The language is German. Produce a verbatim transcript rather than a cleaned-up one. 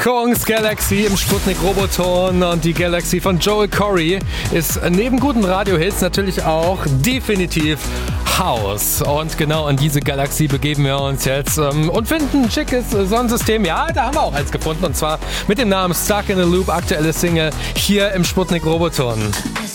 Kongs Galaxy im Sputnik Roboton, und die Galaxy von Joel Corry ist neben guten Radiohits natürlich auch definitiv House. Und genau in diese Galaxie begeben wir uns jetzt ähm, und finden ein schickes Sonnensystem. Ja, da haben wir auch eins gefunden, und zwar mit dem Namen Stuck in a Loop, aktuelle Single hier im Sputnik Roboton.